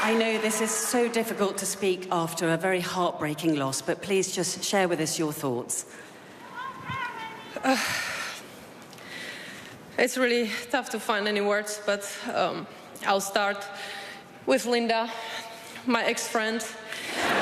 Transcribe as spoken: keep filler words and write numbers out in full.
I know this is so difficult to speak after a very heartbreaking loss, but please just share with us your thoughts. Uh, it's really tough to find any words, but um, I'll start with Linda, my ex-friend.